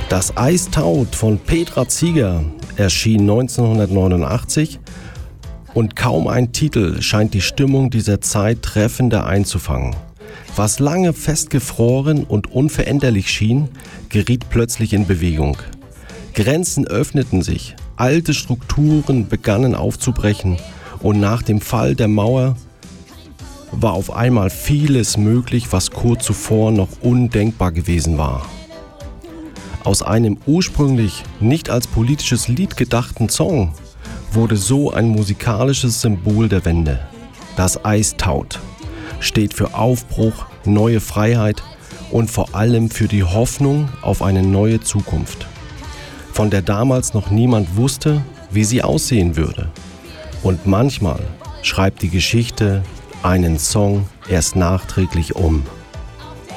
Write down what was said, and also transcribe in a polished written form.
Das Eis taut von Petra Zieger erschien 1989 und kaum ein Titel scheint die Stimmung dieser Zeit treffender einzufangen. Was lange festgefroren und unveränderlich schien, geriet plötzlich in Bewegung. Grenzen öffneten sich, alte Strukturen begannen aufzubrechen und nach dem Fall der Mauer war auf einmal vieles möglich, was kurz zuvor noch undenkbar gewesen war. Aus einem ursprünglich nicht als politisches Lied gedachten Song wurde so ein musikalisches Symbol der Wende. Das Eis taut steht für Aufbruch, neue Freiheit und vor allem für die Hoffnung auf eine neue Zukunft, von der damals noch niemand wusste, wie sie aussehen würde. Und manchmal schreibt die Geschichte einen Song erst nachträglich um.